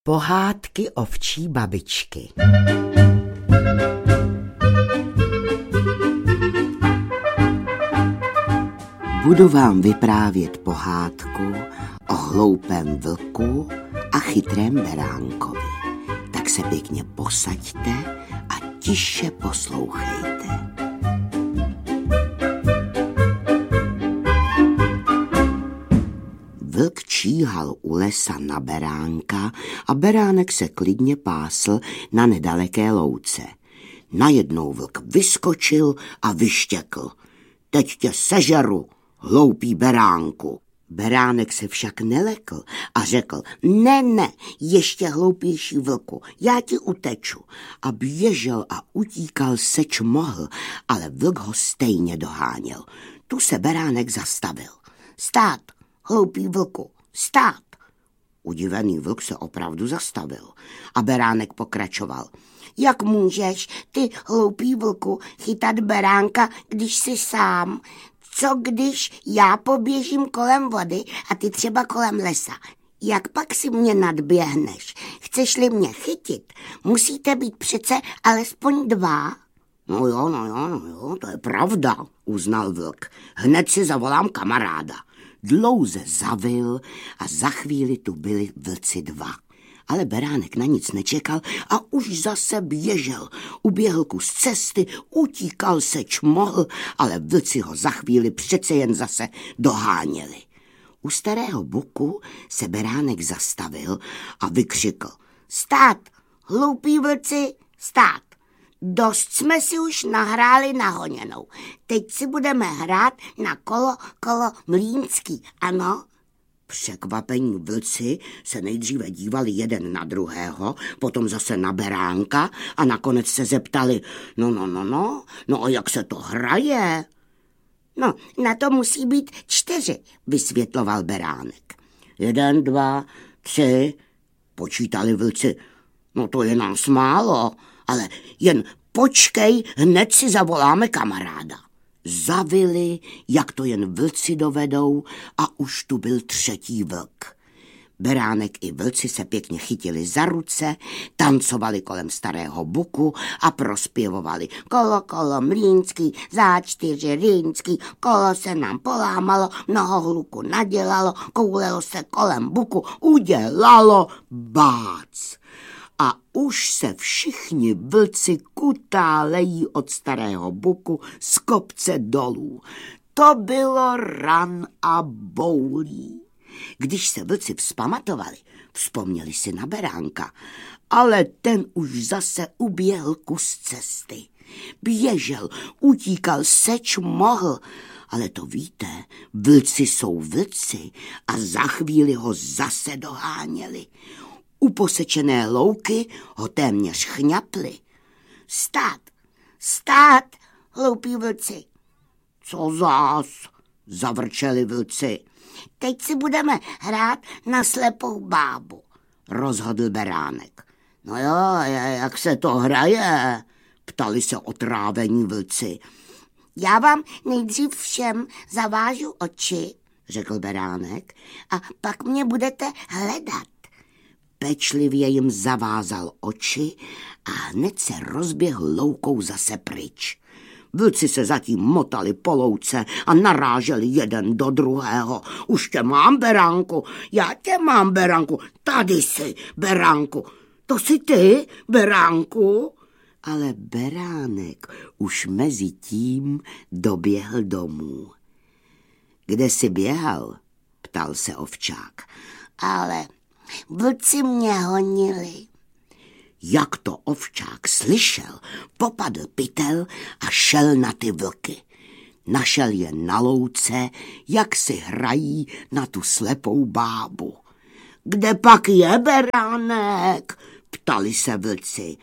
Pohádky ovčí babičky. Budu vám vyprávět pohádku o hloupém vlku a chytrém beránkovi. Tak se pěkně posaďte a tiše poslouchejte. Vlk číhal u lesa na beránka a beránek se klidně pásl na nedaleké louce. Najednou vlk vyskočil a vyštěkl: Teď tě sežeru, hloupý beránku. Beránek se však nelekl a řekl: Ne, ještě hloupější vlku, já ti uteču. A běžel a utíkal seč mohl, ale vlk ho stejně doháněl. Tu se beránek zastavil. Stát, hloupý vlku, stát. Udivený vlk se opravdu zastavil a beránek pokračoval: Jak můžeš ty, hloupý vlku, chytat beránka, když jsi sám? Co když já poběžím kolem vody a ty třeba kolem lesa? Jak pak si mě nadběhneš? Chceš-li mě chytit, musíte být přece alespoň dva. No jo, to je pravda, uznal vlk. Hned si zavolám kamaráda. Dlouze zavil a za chvíli tu byli vlci dva. Ale beránek na nic nečekal a už zase běžel. Uběhl kus cesty, utíkal seč mohl, ale vlci ho za chvíli přece jen zase doháněli. U starého buku se beránek zastavil a vykřikl: Stát, hloupí vlci, stát. Dost jsme si už nahráli na honěnou. Teď si budeme hrát na kolo mlýnský, ano? Překvapení vlci se nejdříve dívali jeden na druhého, potom zase na beránka a nakonec se zeptali: No a jak se to hraje? No, na to musí být 4, vysvětloval beránek. 1, 2, 3, počítali vlci. No to je nás málo, ale jen počkej, hned si zavoláme kamaráda. Zavili, jak to jen vlci dovedou, a už tu byl 3. vlk. Beránek i vlci se pěkně chytili za ruce, tancovali kolem starého buku a prospěvovali: Kolo mlýnský, za 4 rýnský, kolo se nám polámalo, mnoho hluku nadělalo, koulelo se kolem buku, udělalo bác. A už se všichni vlci kutálejí od starého buku z kopce dolů. To bylo ran a boulí. Když se vlci vzpamatovali, vzpomněli si na beránka, ale ten už zase uběhl kus cesty. Běžel, utíkal seč mohl, ale to víte, vlci jsou vlci a za chvíli ho zase doháněli. U posečené louky ho téměř chňapli. Stát, hloupí vlci. Co zás, zavrčeli vlci. Teď si budeme hrát na slepou bábu, rozhodl beránek. No jo, jak se to hraje, ptali se otrávení vlci. Já vám nejdřív všem zavážu oči, řekl beránek, a pak mě budete hledat. Pečlivě jim zavázal oči a hned se rozběhl loukou zase pryč. Vlci se zatím motali po louce a naráželi jeden do druhého. Už tě mám, beránku, já tě mám, beránku, tady jsi, beránku, to jsi ty, beránku. Ale beránek už mezi tím doběhl domů. Kde jsi běhal? Ptal se ovčák. Ale vlci mě honili. Jak to ovčák slyšel, popadl pytel a šel na ty vlky. Našel je na louce, jak si hrají na tu slepou bábu. Kde pak je beránek? Ptali se vlci.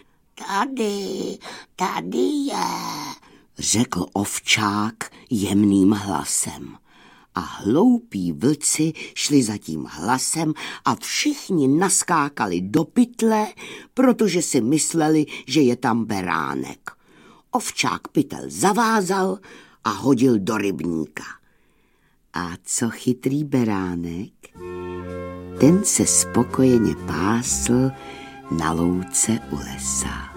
Tady je, řekl ovčák jemným hlasem. A hloupí vlci šli za tím hlasem a všichni naskákali do pytle, protože si mysleli, že je tam beránek. Ovčák pytel zavázal a hodil do rybníka. A co chytrý beránek? ten se spokojeně pásl na louce u lesa.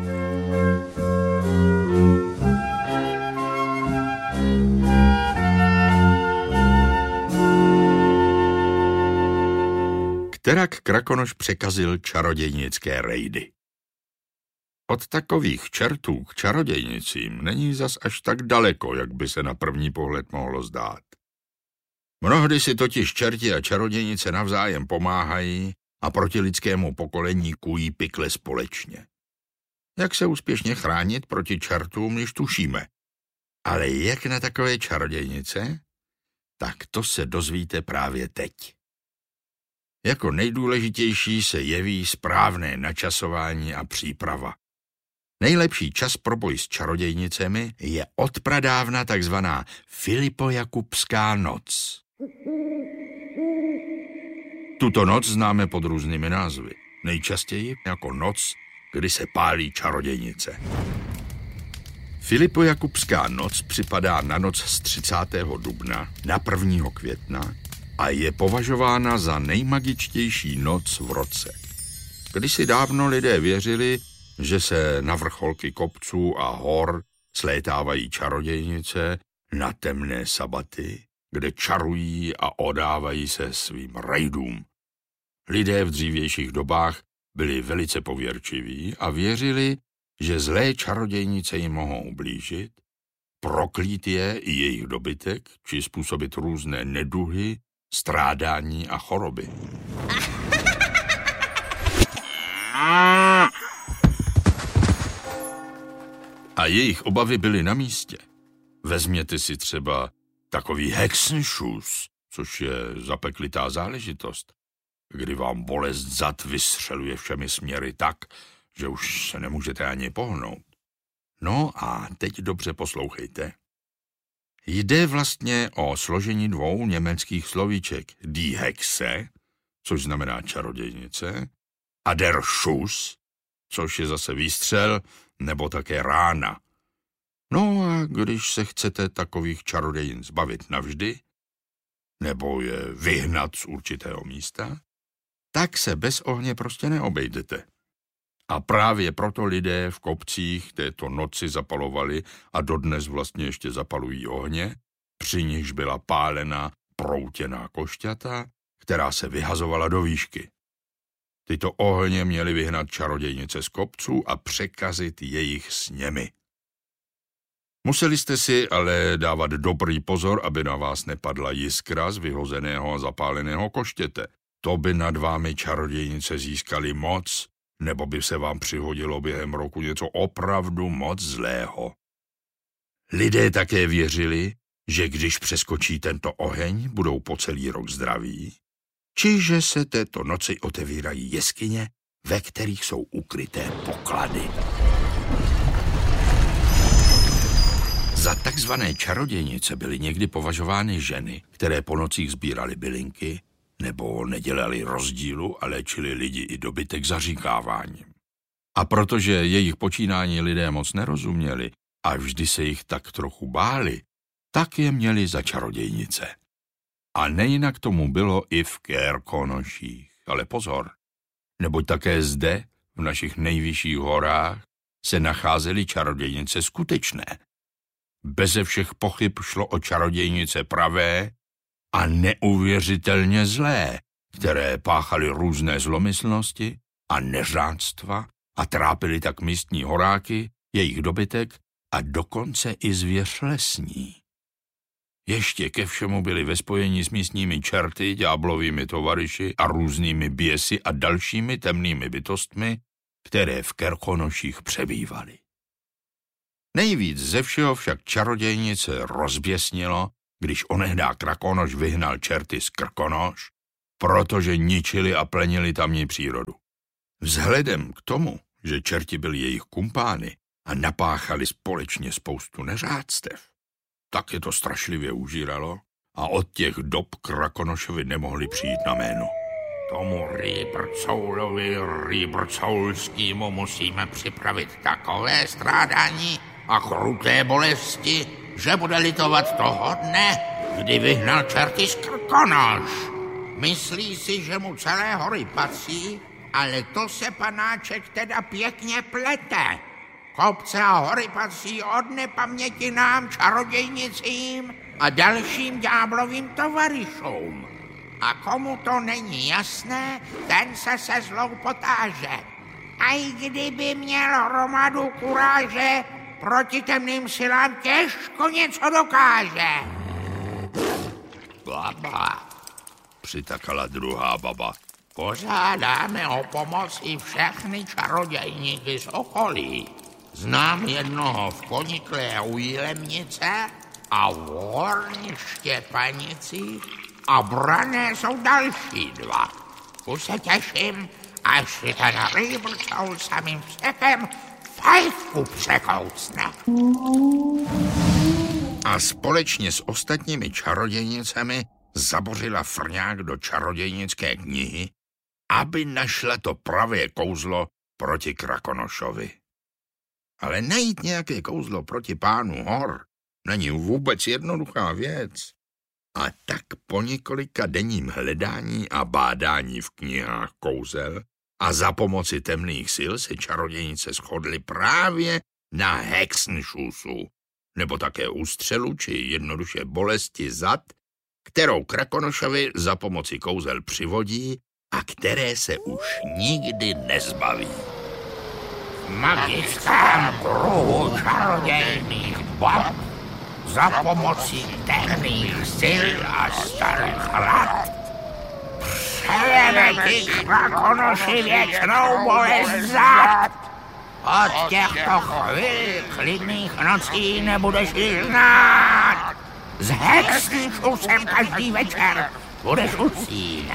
Kterak Krakonoš překazil čarodějnické rejdy. Od takových čertů k čarodějnicím není zas až tak daleko, jak by se na první pohled mohlo zdát. Mnohdy si totiž čerti a čarodějnice navzájem pomáhají a proti lidskému pokolení kují pikle společně. Jak se úspěšně chránit proti čertům, již tušíme. Ale jak na takové čarodějnice? Tak to se dozvíte právě teď. Jako nejdůležitější se jeví správné načasování a příprava. Nejlepší čas pro boj s čarodějnicemi je odpradávna takzvaná Filipojakubská noc. Tuto noc známe pod různými názvy. Nejčastěji jako noc, kdy se pálí čarodějnice. Filipojakubská noc připadá na noc z 30. dubna na 1. května a je považována za nejmagičtější noc v roce. Kdysi dávno lidé věřili, že se na vrcholky kopců a hor slétávají čarodějnice na temné sabaty, kde čarují a odávají se svým rejdům. Lidé v dřívějších dobách byli velice pověrčiví a věřili, že zlé čarodějnice jim mohou ublížit, proklít je i jejich dobytek, či způsobit různé neduhy, strádání a choroby. A jejich obavy byly na místě. Vezměte si třeba takový Hexenschuss, což je zapeklitá záležitost, kdy vám bolest zad vystřeluje všemi směry tak, že už se nemůžete ani pohnout. No a teď dobře poslouchejte. Jde vlastně o složení dvou německých slovíček die Hexe, což znamená čarodějnice, a der Schuss, což je zase výstřel, nebo také rána. No a když se chcete takových čarodějin zbavit navždy, nebo je vyhnat z určitého místa, tak se bez ohně prostě neobejdete. A právě proto lidé v kopcích této noci zapalovali a dodnes vlastně ještě zapalují ohně, při nichž byla pálena proutěná košťata, která se vyhazovala do výšky. Tyto ohně měly vyhnat čarodějnice z kopců a překazit jejich sněmy. Museli jste si ale dávat dobrý pozor, aby na vás nepadla jiskra z vyhozeného a zapáleného koštěte. To by nad vámi čarodějnice získaly moc, nebo by se vám přihodilo během roku něco opravdu moc zlého. Lidé také věřili, že když přeskočí tento oheň, budou po celý rok zdraví, či že se této noci otevírají jeskyně, ve kterých jsou ukryté poklady. Za takzvané čarodějnice byly někdy považovány ženy, které po nocích sbíraly bylinky, nebo nedělali rozdílu a léčili lidi i dobytek zaříkáváním. A protože jejich počínání lidé moc nerozuměli a vždy se jich tak trochu báli, tak je měli za čarodějnice. A nejinak tomu bylo i v Krkonoších. Ale pozor, neboť také zde, v našich nejvyšších horách, se nacházely čarodějnice skutečné. Beze všech pochyb šlo o čarodějnice pravé a neuvěřitelně zlé, které páchaly různé zlomyslnosti a neřádstva a trápily tak místní horáky, jejich dobytek a dokonce i zvěř lesní. Ještě ke všemu byli ve spojení s místními čerty, ďáblovými tovaryši a různými běsy a dalšími temnými bytostmi, které v Krkonoších přebývaly. Nejvíc ze všeho však čarodějnice rozběsnilo, když onehdá Krakonoš vyhnal čerty z Krkonoš, protože ničili a plenili tamní přírodu. Vzhledem k tomu, že čerti byli jejich kumpány a napáchali společně spoustu neřádstev, tak je to strašlivě užíralo a od těch dob Krakonošovi nemohli přijít na jméno. Tomu Rýbrcoulovi Rýbrcoulskému musíme připravit takové strádání a kruté bolesti, že bude litovat toho dne, kdy vyhnal čerty z Krkonoš. Myslí si, že mu celé hory patří, ale to se panáček teda pěkně plete. Kopce a hory patří od nepaměti nám, čarodějnicím a dalším ďáblovým tovarišům. A komu to není jasné, ten se zlou potáže. A i kdyby měl hromadu kuráže, proti temným silám těžko něco dokáže. Baba, přitakala druhá baba. Požádáme o pomoc i všechny čarodějníky z okolí. Znám jednoho v Poniklé u Jilemnice a v Horní Štěpanici a Brané jsou další dva. Už se těším, až si ten rýbrčou samým vstekem fajfku překoucne. A společně s ostatními čarodějnicemi zabořila Frňák do čarodějnické knihy, aby našla to pravé kouzlo proti Krakonošovi. Ale najít nějaké kouzlo proti pánu hor není vůbec jednoduchá věc. A tak po několika denním hledání a bádání v knihách kouzel a za pomoci temných sil se čarodějnice shodly právě na Hexenschusu, nebo také ústřelu či jednoduše bolesti zad, kterou Krakonošovi za pomoci kouzel přivodí a které se už nikdy nezbaví. V magickém kruhu čarodějných bab za pomocí temných sil a starých rad přejeme ti Krakonoši věčnou bolest zad. Od těchto chvíli klidných nocí nebudeš ji znát. S Hexenschusem každý večer budeš usínat.